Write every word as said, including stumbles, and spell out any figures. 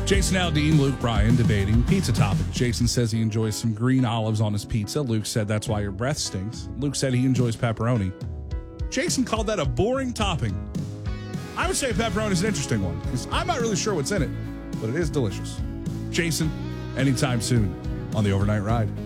Jason Aldean, Luke Bryan debating pizza toppings. Jason says he enjoys some green olives on his pizza. Luke said that's why your breath stinks. Luke said he enjoys pepperoni. Jason called that a boring topping. I would say pepperoni is an interesting one because I'm not really sure what's in it, but it is delicious. Jason, anytime soon on the Overnight Ride.